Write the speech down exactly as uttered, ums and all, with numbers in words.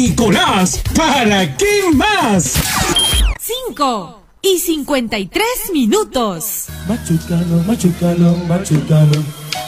Nicolás, ¿para qué más? Cinco y cincuenta y tres minutos. Machucalo, machucalo, machucalo.